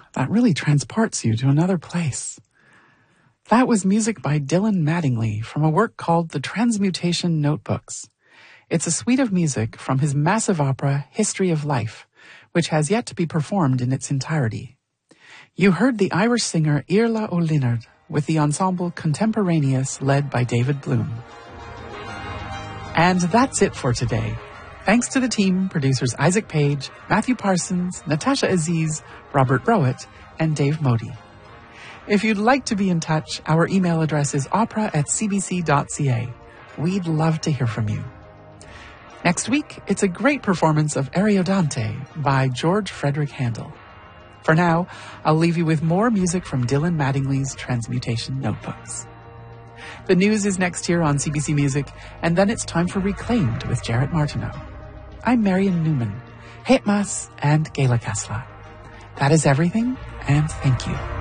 That really transports you to another place. That was music by Dylan Mattingly from a work called The Transmutation Notebooks. It's a suite of music from his massive opera, History of Life, which has yet to be performed in its entirety. You heard the Irish singer Iarla O'Linnard with the ensemble Contemporaneous led by David Bloom. And that's it for today. Thanks to the team, producers Isaac Page, Matthew Parsons, Natasha Aziz, Robert Rowett, and Dave Modi. If you'd like to be in touch, our email address is opera@cbc.ca. We'd love to hear from you. Next week, it's a great performance of Ariodante by George Frederick Handel. For now, I'll leave you with more music from Dylan Mattingly's Transmutation Notebooks. The news is next here on CBC Music, and then it's time for Reclaimed with Jarrett Martineau. I'm Marion Newman. Het Mas and Gela Kasla. That is everything, and thank you.